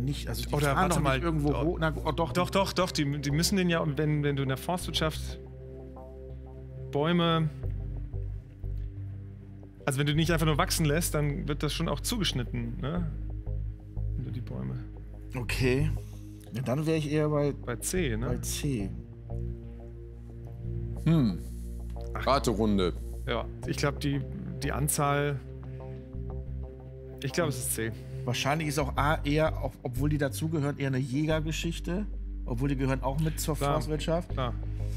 nicht. Also die Oder fahren warte doch mal, nicht irgendwo hoch. Na, oh, doch. Doch, die müssen den ja, wenn du in der Forstwirtschaft Bäume... Also wenn du die nicht einfach nur wachsen lässt, dann wird das schon auch zugeschnitten, ne? Wenn du die Bäume... Okay. Ja, dann wäre ich eher bei C, ne? C. Raterunde. Ja, ich glaube, die Anzahl... Ich glaube, es ist C. Wahrscheinlich ist auch A eher, auch, obwohl die dazugehören, eher eine Jägergeschichte. Obwohl die gehören auch mit zur Forstwirtschaft. Klar.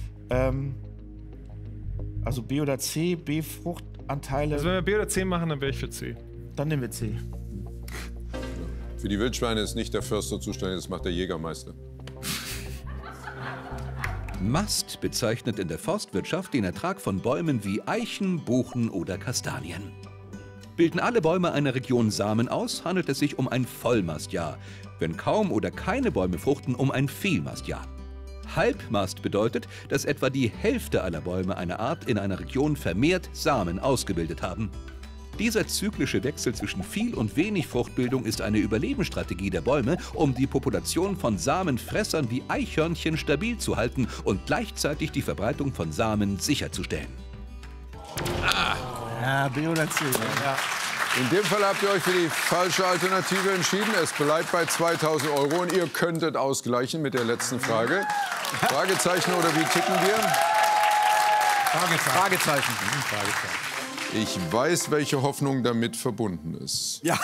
Also B oder C, B Fruchtanteile. Also wenn wir B oder C machen, dann wäre ich für C. Dann nehmen wir C. Für die Wildschweine ist nicht der Förster zuständig, das macht der Jägermeister. Mast bezeichnet in der Forstwirtschaft den Ertrag von Bäumen wie Eichen, Buchen oder Kastanien. Bilden alle Bäume einer Region Samen aus, handelt es sich um ein Vollmastjahr. Wenn kaum oder keine Bäume fruchten, um ein Vielmastjahr. Halbmast bedeutet, dass etwa die Hälfte aller Bäume einer Art in einer Region vermehrt Samen ausgebildet haben. Dieser zyklische Wechsel zwischen viel und wenig Fruchtbildung ist eine Überlebensstrategie der Bäume, um die Population von Samenfressern wie Eichhörnchen stabil zu halten und gleichzeitig die Verbreitung von Samen sicherzustellen. Ja, B oder C. Ja. In dem Fall habt ihr euch für die falsche Alternative entschieden. Es bleibt bei 2.000 € und ihr könntet ausgleichen mit der letzten Frage. Fragezeichen oder wie ticken wir? Fragezeichen. Ich weiß, welche Hoffnung damit verbunden ist. Ja.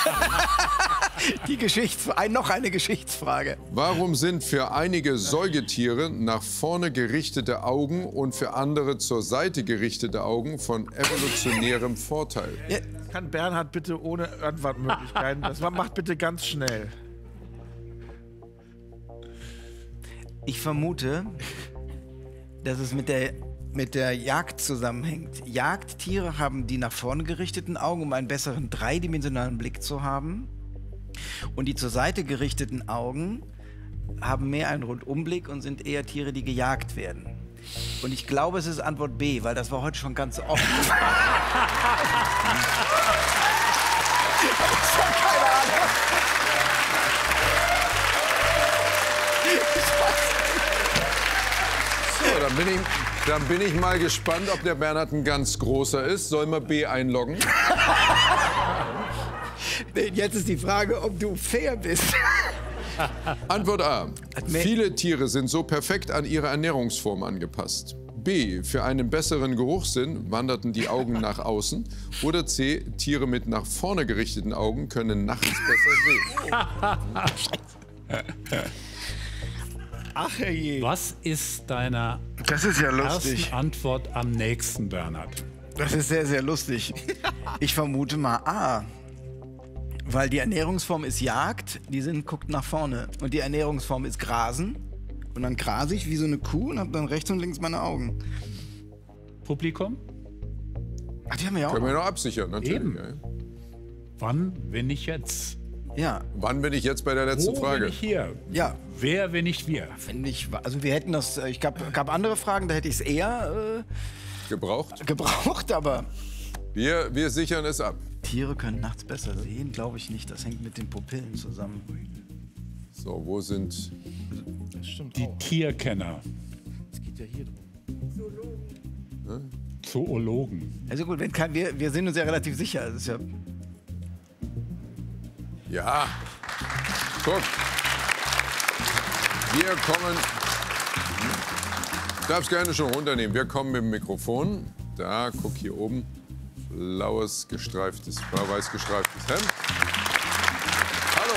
Noch eine Geschichtsfrage. Warum sind für einige Säugetiere nach vorne gerichtete Augen und für andere zur Seite gerichtete Augen von evolutionärem Vorteil? Ja. Kann Bernhard bitte ohne Antwortmöglichkeiten? Das macht bitte ganz schnell. Ich vermute, dass es mit der Jagd zusammenhängt. Jagdtiere haben die nach vorne gerichteten Augen, um einen besseren dreidimensionalen Blick zu haben. Und die zur Seite gerichteten Augen haben mehr einen Rundumblick und sind eher Tiere, die gejagt werden. Und ich glaube, es ist Antwort B, weil das war heute schon ganz oft. So, dann bin ich mal gespannt, ob der Bernhard ein ganz großer ist. Sollen wir B einloggen? Jetzt ist die Frage, ob du fair bist. Antwort A. Viele Tiere sind so perfekt an ihre Ernährungsform angepasst. B. Für einen besseren Geruchssinn wanderten die Augen nach außen. Oder C. Tiere mit nach vorne gerichteten Augen können nachts besser sehen. Ach herrje. Was ist deiner Das ist ja ersten lustig. Antwort am nächsten, Bernhard? Das ist sehr, sehr lustig. Ich vermute mal A. Weil die Ernährungsform ist Jagd, guckt nach vorne. Und die Ernährungsform ist Grasen. Und dann grase ich wie so eine Kuh und habe dann rechts und links meine Augen. Publikum? Ach, die haben wir ja auch. Können wir noch absichern, natürlich. Eben. Ja. Wann, wenn nicht jetzt? Ja, Wann bin ich jetzt bei der letzten Wo Frage? bin ich hier? ja. Wer, wenn nicht wir? Finde ich, also wir hätten das, ich gab andere Fragen, da hätte ich es eher Gebraucht? gebraucht, aber Wir sichern es ab. Tiere können nachts besser sehen, glaube ich nicht. Das hängt mit den Pupillen zusammen. So, wo sind... Das stimmt Die auch. Tierkenner, Es geht ja hier drum. Zoologen. Also gut, wir sind uns ja relativ sicher. Das ist ja Ja. Guck. Wir kommen... Ich darf es gerne schon runternehmen. Wir kommen mit dem Mikrofon. Da, guck hier oben. Blaues, gestreiftes, weiß gestreiftes Hemd. Hallo.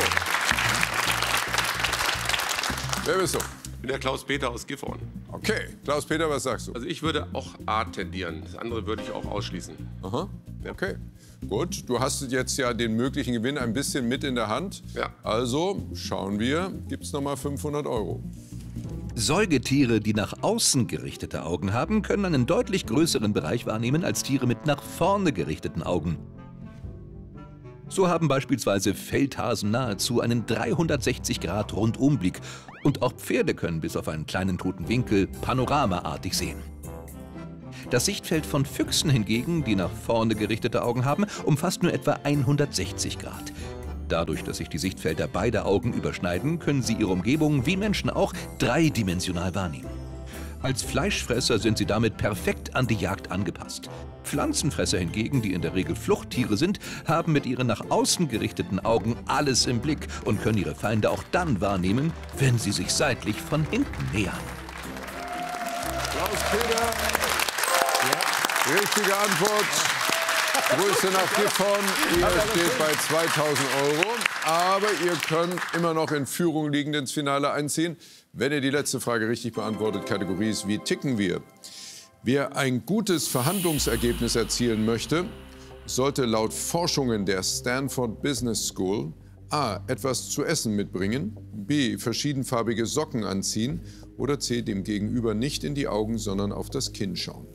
Wer bist du? Ich bin der Klaus-Peter aus Gifhorn. Okay. Klaus-Peter, was sagst du? Also ich würde auch A tendieren. Das andere würde ich auch ausschließen. Aha. Okay. Gut, du hast jetzt ja den möglichen Gewinn ein bisschen mit in der Hand. Ja. Also schauen wir, gibt's noch mal 500 €. Säugetiere, die nach außen gerichtete Augen haben, können einen deutlich größeren Bereich wahrnehmen als Tiere mit nach vorne gerichteten Augen. So haben beispielsweise Feldhasen nahezu einen 360-Grad-Rundumblick und auch Pferde können bis auf einen kleinen toten Winkel panoramaartig sehen. Das Sichtfeld von Füchsen hingegen, die nach vorne gerichtete Augen haben, umfasst nur etwa 160 Grad. Dadurch, dass sich die Sichtfelder beider Augen überschneiden, können sie ihre Umgebung, wie Menschen auch, dreidimensional wahrnehmen. Als Fleischfresser sind sie damit perfekt an die Jagd angepasst. Pflanzenfresser hingegen, die in der Regel Fluchttiere sind, haben mit ihren nach außen gerichteten Augen alles im Blick und können ihre Feinde auch dann wahrnehmen, wenn sie sich seitlich von hinten nähern. Klaus-Peter. Ja. Richtige Antwort. Grüße nach Gifhorn. Ihr steht bei 2.000 €. Aber ihr könnt immer noch in Führung liegend ins Finale einziehen. Wenn ihr die letzte Frage richtig beantwortet, Kategorie ist, wie ticken wir? Wer ein gutes Verhandlungsergebnis erzielen möchte, sollte laut Forschungen der Stanford Business School A. etwas zu essen mitbringen, B. verschiedenfarbige Socken anziehen oder C. dem Gegenüber nicht in die Augen, sondern auf das Kinn schauen.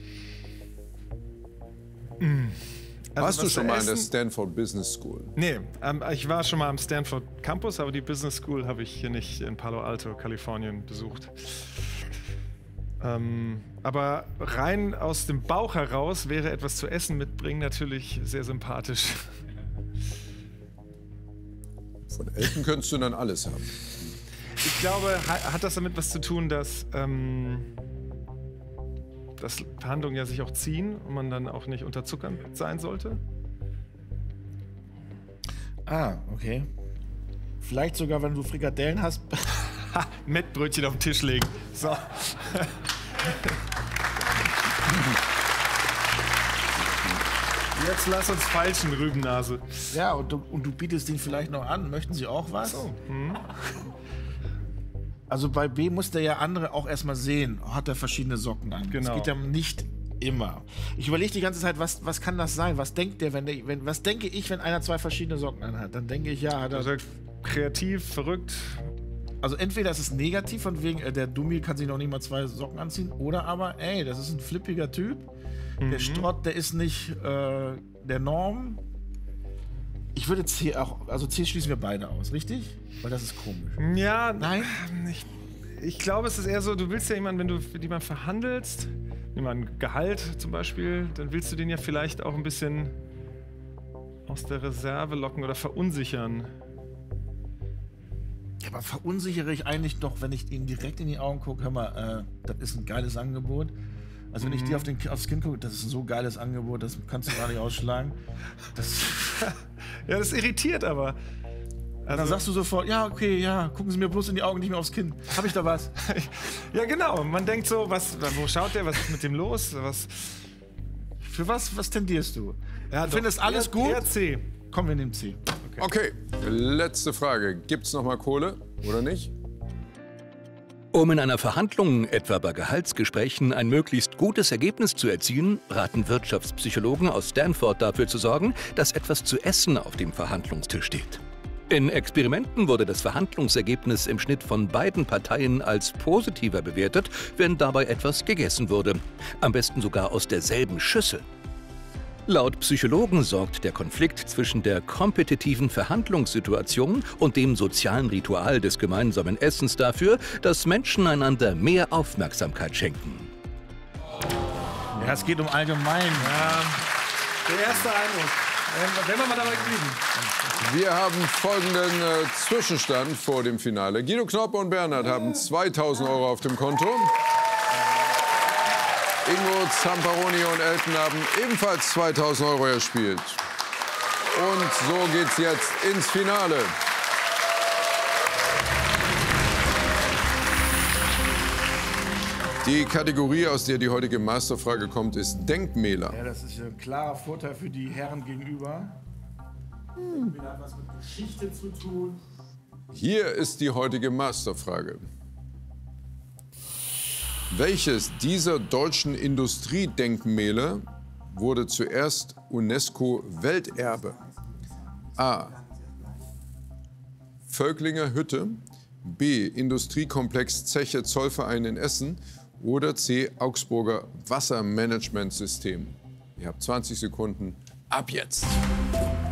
Also warst du schon mal in der Stanford Business School? Nee, ich war schon mal am Stanford Campus, aber die Business School habe ich hier nicht in Palo Alto, Kalifornien, besucht. Aber rein aus dem Bauch heraus wäre etwas zu essen mitbringen natürlich sehr sympathisch. Von Eltern könntest du dann alles haben. Ich glaube, hat das damit was zu tun, dass Verhandlungen ja sich auch ziehen und man dann auch nicht unterzuckern sein sollte? Ah, okay. Vielleicht sogar, wenn du Frikadellen hast. Mettbrötchen auf den Tisch legen. So. Jetzt lass uns falschen, Rübennase. Ja, und du bietest den vielleicht noch an. Möchten sie auch was? So. Also bei B muss der ja andere auch erstmal sehen. Hat er verschiedene Socken an? Genau. Das geht ja nicht immer. Ich überlege die ganze Zeit, was kann das sein? Was denkt der, was denke ich, wenn einer zwei verschiedene Socken anhat? Dann denke ich, ja, hat er... Also kreativ, verrückt. Also entweder ist es negativ, von wegen, der Dummi kann sich noch nicht mal zwei Socken anziehen, oder aber, ey, das ist ein flippiger Typ. Der Strott, der ist nicht der Norm. Ich würde C auch, also C schließen wir beide aus, richtig? Weil das ist komisch. Ja, nein? Ich glaube, es ist eher so, du willst ja jemanden, wenn du mit jemandem verhandelst, jemanden Gehalt zum Beispiel, dann willst du den ja vielleicht auch ein bisschen aus der Reserve locken oder verunsichern. Ja, aber verunsichere ich eigentlich doch, wenn ich ihnen direkt in die Augen gucke, hör mal, das ist ein geiles Angebot. Also wenn ich dir aufs Kinn gucke, das ist ein so geiles Angebot, das kannst du gar nicht ausschlagen. Ja, das irritiert aber. Also dann sagst du sofort, ja, okay, ja, gucken Sie mir bloß in die Augen, nicht mehr aufs Kinn. Hab ich da was? Ja, genau. Man denkt so, wo schaut der, was ist mit dem los? Für was tendierst du? Ja, du findest alles gut? Eher C. Komm, wir nehmen C. Okay, letzte Frage. Gibt's noch mal Kohle oder nicht? Um in einer Verhandlung, etwa bei Gehaltsgesprächen, ein möglichst gutes Ergebnis zu erzielen, raten Wirtschaftspsychologen aus Stanford dafür zu sorgen, dass etwas zu essen auf dem Verhandlungstisch steht. In Experimenten wurde das Verhandlungsergebnis im Schnitt von beiden Parteien als positiver bewertet, wenn dabei etwas gegessen wurde. Am besten sogar aus derselben Schüssel. Laut Psychologen sorgt der Konflikt zwischen der kompetitiven Verhandlungssituation und dem sozialen Ritual des gemeinsamen Essens dafür, dass Menschen einander mehr Aufmerksamkeit schenken. Ja, es geht um allgemein. Ja, der erste Eindruck. Wenn wir mal dabei blieben. Wir haben folgenden Zwischenstand vor dem Finale. Guido Knopp und Bernhard haben 2.000 € auf dem Konto. Ingo, Zamparoni und Elton haben ebenfalls 2.000 € erspielt. Und so geht's jetzt ins Finale. Die Kategorie, aus der die heutige Masterfrage kommt, ist Denkmäler. Ja, das ist ein klarer Vorteil für die Herren gegenüber. Denkmäler hat was mit Geschichte zu tun. Hier ist die heutige Masterfrage. Welches dieser deutschen Industriedenkmäler wurde zuerst UNESCO-Welterbe? A. Völklinger Hütte, B. Industriekomplex Zeche Zollverein in Essen oder C. Augsburger Wassermanagementsystem. Ihr habt 20 Sekunden ab jetzt.